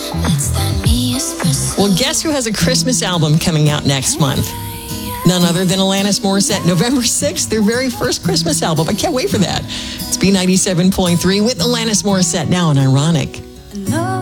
Well, guess who has a Christmas album coming out next month? None other than Alanis Morissette. November 6th, their very first Christmas album. I can't wait for that. It's B97.3 with Alanis Morissette now on Ironic.